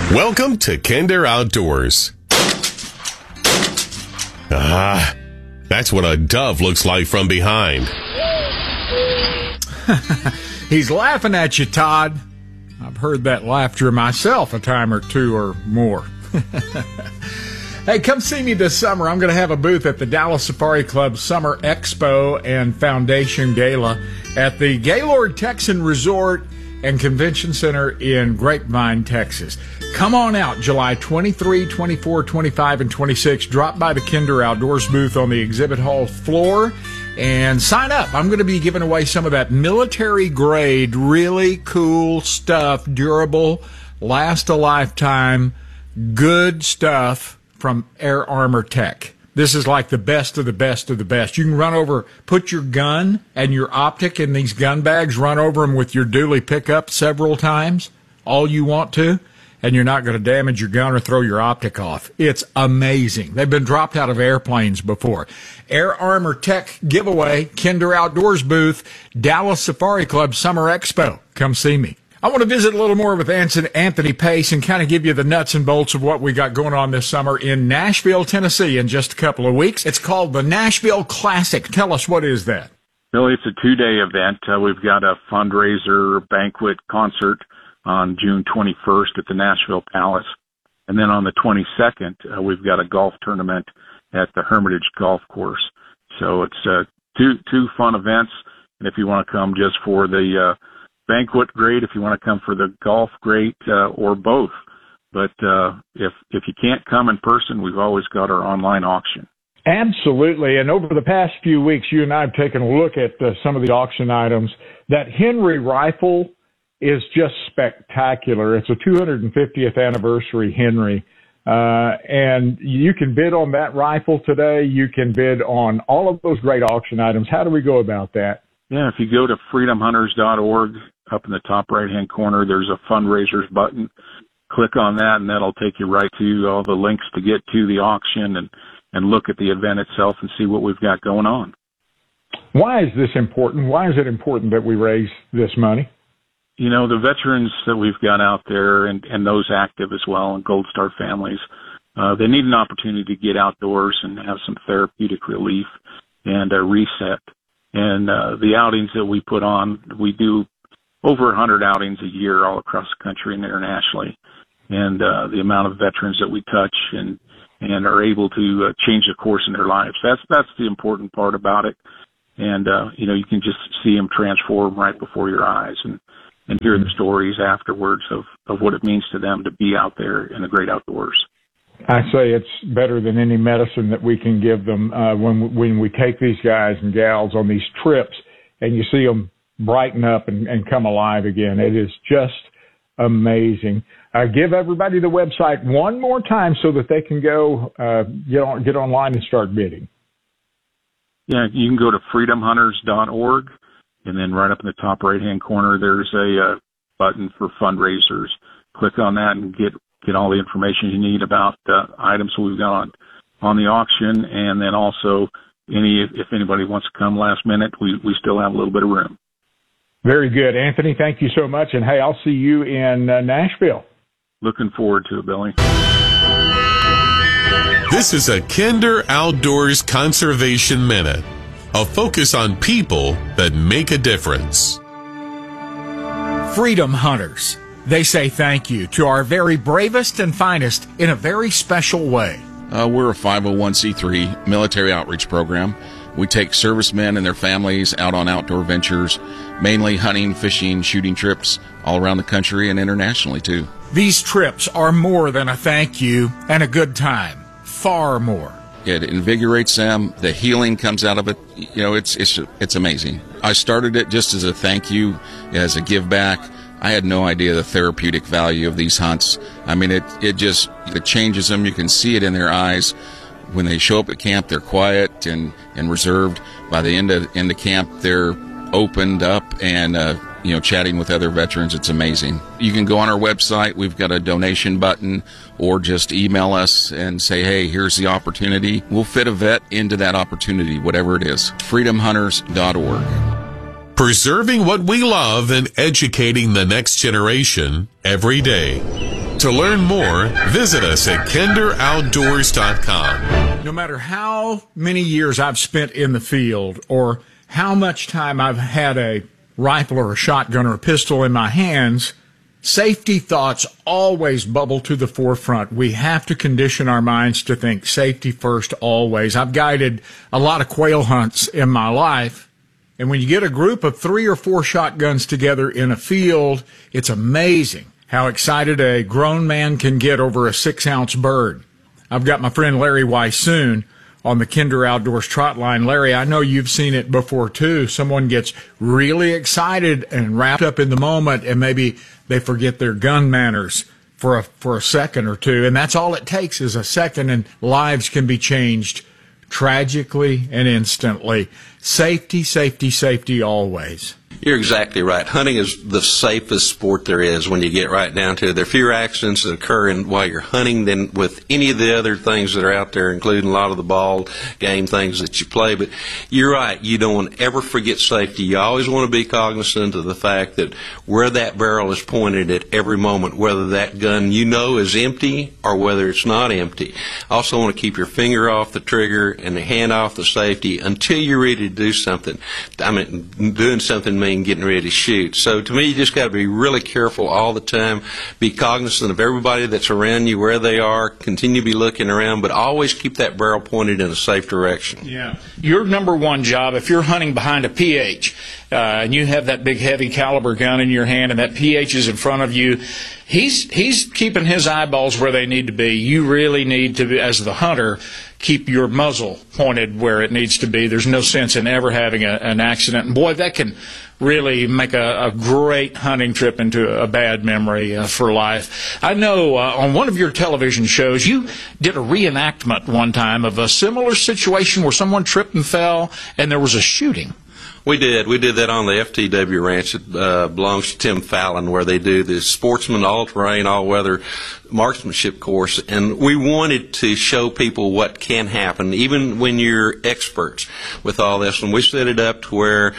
Welcome to Kinder Outdoors. That's what a dove looks like from behind. He's laughing at you, Todd. I've heard that laughter myself a time or two or more. Hey, come see me this summer. I'm going to have a booth at the Dallas Safari Club Summer Expo and Foundation Gala at the Gaylord Texan Resort and Convention Center in Grapevine, Texas. Come on out July 23, 24, 25, and 26. Drop by the Kinder Outdoors booth on the exhibit hall floor and sign up. I'm going to be giving away some of that military-grade, really cool stuff, durable, last a lifetime, good stuff from Air Armor Tech. This is like the best of the best of the best. You can run over, put your gun and your optic in these gun bags, run over them with your dually pickup several times, all you want to, and you're not going to damage your gun or throw your optic off. It's amazing. They've been dropped out of airplanes before. Air Armor Tech giveaway, Kinder Outdoors booth, Dallas Safari Club Summer Expo. Come see me. I want to visit a little more with Anthony Pace and kind of give you the nuts and bolts of what we got going on this summer in Nashville, Tennessee in just a couple of weeks. It's called the Nashville Classic. Tell us, what is that? Billy, it's a 2-day event. We've got a fundraiser banquet concert on June 21st at the Nashville Palace. And then on the 22nd, we've got a golf tournament at the Hermitage Golf Course. So it's two fun events. And if you want to come just for the banquet, great. If you want to come for the golf, great, or both. But if you can't come in person, we've always got our online auction. Absolutely. And over the past few weeks, you and I have taken a look at some of the auction items. That Henry rifle is just spectacular. It's a 250th anniversary Henry. And you can bid on that rifle today. You can bid on all of those great auction items. How do we go about that? Yeah, if you go to freedomhunters.org, up in the top right-hand corner, there's a fundraisers button. Click on that, and that'll take you right to all the links to get to the auction and look at the event itself and see what we've got going on. Why is this important? Why is it important that we raise this money? You know, the veterans that we've got out there and those active as well, and Gold Star families, they need an opportunity to get outdoors and have some therapeutic relief and a reset. And the outings that we put on, we do over 100 outings a year all across the country and internationally. And the amount of veterans that we touch and are able to change the course in their lives, that's the important part about it. And, you know, you can just see them transform right before your eyes and hear the stories afterwards of what it means to them to be out there in the great outdoors. I say it's better than any medicine that we can give them when we take these guys and gals on these trips and you see them brighten up and come alive again. It is just amazing. Give everybody the website one more time so that they can go get online and start bidding. Yeah, you can go to freedomhunters.org, and then right up in the top right-hand corner, there's a button for fundraisers. Click on that and get all the information you need about items we've got on the auction, and then also if anybody wants to come last minute, we still have a little bit of room. Very good. Anthony, thank you so much, and hey, I'll see you in Nashville. Looking forward to it, Billy. This is a Kinder Outdoors Conservation Minute, a focus on people that make a difference. Freedom Hunters. They say thank you to our very bravest and finest in a very special way. We're a 501c3 military outreach program. We take servicemen and their families out on outdoor ventures, mainly hunting, fishing, shooting trips all around the country and internationally, too. These trips are more than a thank you and a good time. Far more. It invigorates them. The healing comes out of it. You know, it's amazing. I started it just as a thank you, as a give back. I had no idea the therapeutic value of these hunts. I mean, it changes them. You can see it in their eyes. When they show up at camp, they're quiet and reserved. By the end of camp, they're opened up and chatting with other veterans. It's amazing. You can go on our website. We've got a donation button, or just email us and say, hey, here's the opportunity. We'll fit a vet into that opportunity, whatever it is. freedomhunters.org. Preserving what we love and educating the next generation every day. To learn more, visit us at kinderoutdoors.com. No matter how many years I've spent in the field or how much time I've had a rifle or a shotgun or a pistol in my hands, safety thoughts always bubble to the forefront. We have to condition our minds to think safety first always. I've guided a lot of quail hunts in my life, and when you get a group of 3 or 4 shotguns together in a field, it's amazing how excited a grown man can get over a 6-ounce bird. I've got my friend Larry Weissoon on the Kinder Outdoors trot line. Larry, I know you've seen it before too. Someone gets really excited and wrapped up in the moment, and maybe they forget their gun manners for a second or two, and that's all it takes is a second, and lives can be changed tragically and instantly. Safety, safety, safety always. You're exactly right. Hunting is the safest sport there is when you get right down to it. There are fewer accidents that occur while you're hunting than with any of the other things that are out there, including a lot of the ball game things that you play. But you're right. You don't ever forget safety. You always want to be cognizant of the fact that where that barrel is pointed at every moment, whether that gun is empty or whether it's not empty. Also want to keep your finger off the trigger and the hand off the safety until you're ready to do something. I mean, doing something means getting ready to shoot. So to me, you just got to be really careful all the time. Be cognizant of everybody that's around you, where they are. Continue to be looking around, but always keep that barrel pointed in a safe direction. Yeah. Your number one job, if you're hunting behind a PH, and you have that big heavy caliber gun in your hand and that PH is in front of you, he's keeping his eyeballs where they need to be. You really need to, as the hunter, keep your muzzle pointed where it needs to be. There's no sense in ever having an accident. And boy, that can really make a great hunting trip into a bad memory for life. I know on one of your television shows, you did a reenactment one time of a similar situation where someone tripped and fell and there was a shooting. We did. We did that on the FTW ranch. It belongs to Tim Fallon, where they do this sportsman, all-terrain, all-weather marksmanship course. And we wanted to show people what can happen, even when you're experts with all this. And we set it up to where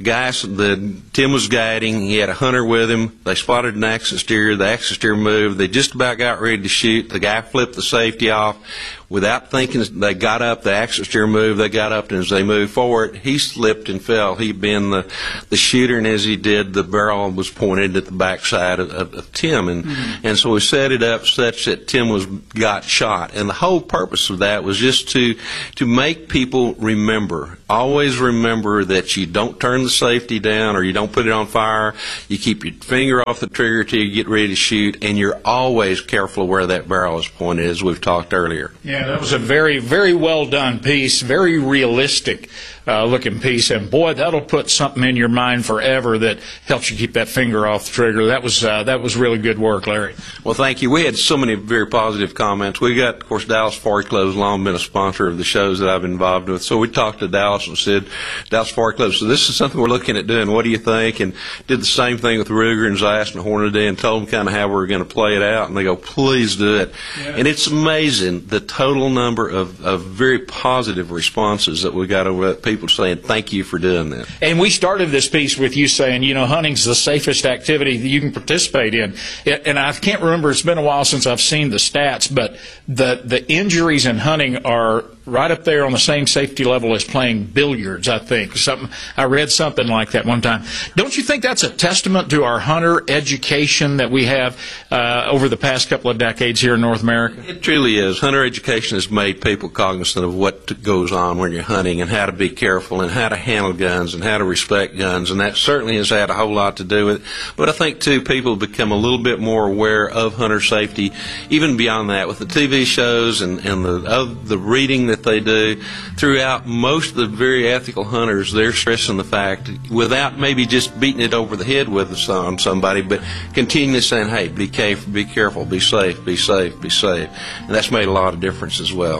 Tim was guiding. He had a hunter with him. They spotted an axis steer. The axis steer moved. They just about got ready to shoot. The guy flipped the safety off. Without thinking, they got up, the axis steer moved, they got up, and as they moved forward, he slipped and fell. He'd been the shooter, and as he did, the barrel was pointed at the backside of Tim. And so we set it up such that Tim got shot. And the whole purpose of that was just to make people remember. Always remember that you don't turn the safety down or you don't put it on fire. You keep your finger off the trigger till you get ready to shoot, and you're always careful where that barrel is pointed, as we've talked earlier. Yeah, that was a very, very well done piece, very realistic looking piece, and boy, that'll put something in your mind forever that helps you keep that finger off the trigger. That was really good work, Larry. Well, thank you. We had so many very positive comments. We got, of course, Dallas Safari Club has long been a sponsor of the shows that I've been involved with. So we talked to Dallas and said, Dallas Safari Club, so this is something we're looking at doing. What do you think? And did the same thing with Ruger and Zeiss and Hornady and told them kind of how we were going to play it out. And they go, please do it. Yeah. And it's amazing the total number of very positive responses that we got over people saying thank you for doing that. And we started this piece with you saying, hunting's the safest activity that you can participate in. And I can't remember, it's been a while since I've seen the stats, but the injuries in hunting are right up there on the same safety level as playing billiards, I think. I read something like that one time. Don't you think that's a testament to our hunter education that we have over the past couple of decades here in North America? It truly is. Hunter education has made people cognizant of what goes on when you're hunting and how to be careful and how to handle guns and how to respect guns, and that certainly has had a whole lot to do with it. But I think, too, people become a little bit more aware of hunter safety, even beyond that, with the TV shows and the reading that they do. Throughout, most of the very ethical hunters, they're stressing the fact, without maybe just beating it over the head with on somebody, but continually saying, hey, be careful, be safe, be safe, be safe. And that's made a lot of difference as well.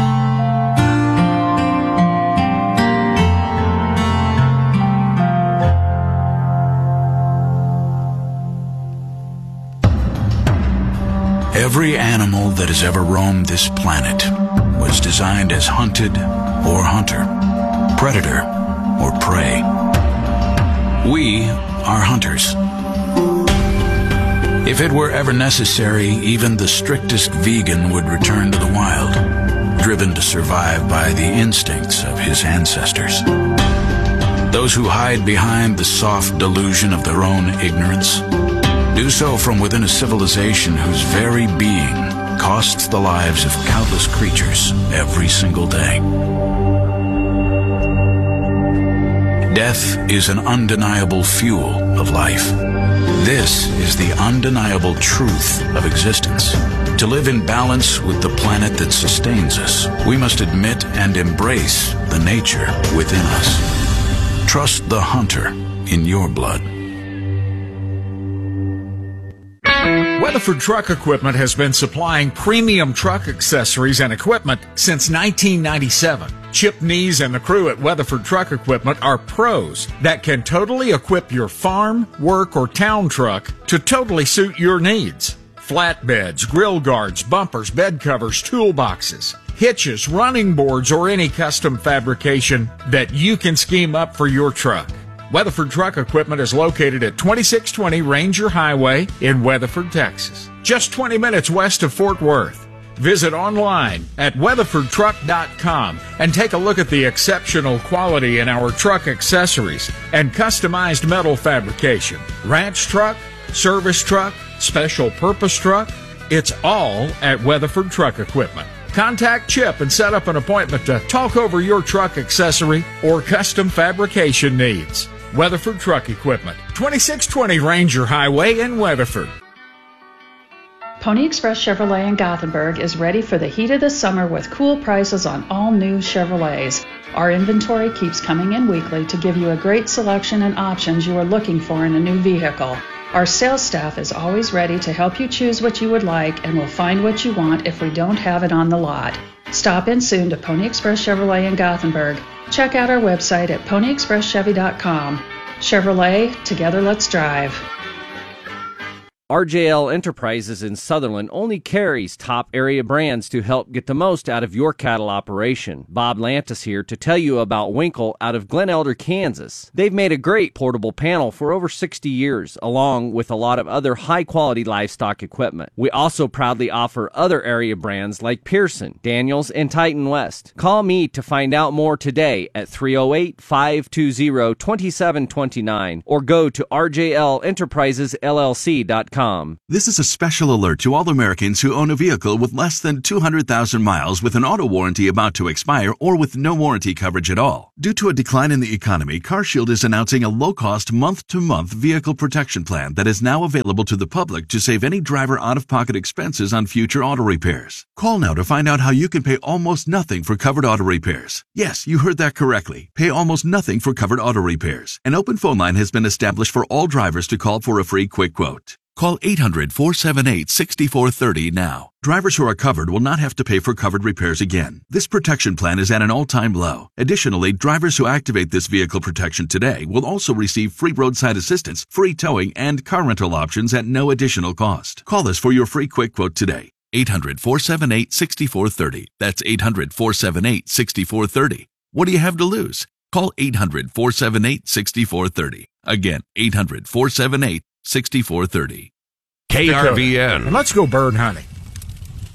Every animal that has ever roamed this planet was designed as hunted or hunter, predator or prey. We are hunters. If it were ever necessary, even the strictest vegan would return to the wild, driven to survive by the instincts of his ancestors. Those who hide behind the soft delusion of their own ignorance do so from within a civilization whose very being costs the lives of countless creatures every single day. Death is an undeniable fuel of life. This is the undeniable truth of existence. To live in balance with the planet that sustains us, we must admit and embrace the nature within us. Trust the hunter in your blood. Weatherford Truck Equipment has been supplying premium truck accessories and equipment since 1997. Chip Nees and the crew at Weatherford Truck Equipment are pros that can totally equip your farm, work, or town truck to totally suit your needs. Flatbeds, grill guards, bumpers, bed covers, toolboxes, hitches, running boards, or any custom fabrication that you can scheme up for your truck. Weatherford Truck Equipment is located at 2620 Ranger Highway in Weatherford, Texas, just 20 minutes west of Fort Worth. Visit online at weatherfordtruck.com and take a look at the exceptional quality in our truck accessories and customized metal fabrication. Ranch truck, service truck, special purpose truck, it's all at Weatherford Truck Equipment. Contact Chip and set up an appointment to talk over your truck accessory or custom fabrication needs. Weatherford Truck Equipment, 2620 Ranger Highway in Weatherford. Pony Express Chevrolet in Gothenburg is ready for the heat of the summer with cool prices on all new Chevrolets. Our inventory keeps coming in weekly to give you a great selection and options you are looking for in a new vehicle. Our sales staff is always ready to help you choose what you would like and will find what you want if we don't have it on the lot. Stop in soon to Pony Express Chevrolet in Gothenburg. Check out our website at ponyexpresschevy.com. Chevrolet, together let's drive. RJL Enterprises in Sutherland only carries top area brands to help get the most out of your cattle operation. Bob Lantis here to tell you about Winkle out of Glen Elder, Kansas. They've made a great portable panel for over 60 years, along with a lot of other high-quality livestock equipment. We also proudly offer other area brands like Pearson, Daniels, and Titan West. Call me to find out more today at 308-520-2729 or go to rjlenterprisesllc.com. This is a special alert to all Americans who own a vehicle with less than 200,000 miles with an auto warranty about to expire or with no warranty coverage at all. Due to a decline in the economy, CarShield is announcing a low-cost month-to-month vehicle protection plan that is now available to the public to save any driver out-of-pocket expenses on future auto repairs. Call now to find out how you can pay almost nothing for covered auto repairs. Yes, you heard that correctly. Pay almost nothing for covered auto repairs. An open phone line has been established for all drivers to call for a free quick quote. Call 800-478-6430 now. Drivers who are covered will not have to pay for covered repairs again. This protection plan is at an all-time low. Additionally, drivers who activate this vehicle protection today will also receive free roadside assistance, free towing, and car rental options at no additional cost. Call us for your free quick quote today. 800-478-6430. That's 800-478-6430. What do you have to lose? Call 800-478-6430. Again, 800-478-6430. KRVN. And let's go bird hunting.